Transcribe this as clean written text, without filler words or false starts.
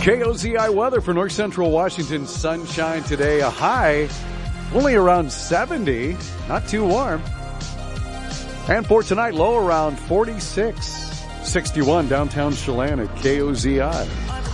KOZI weather for north central Washington. Sunshine today, a high only around 70, not too warm. And for tonight, low around 46, 61 downtown Chelan at KOZI.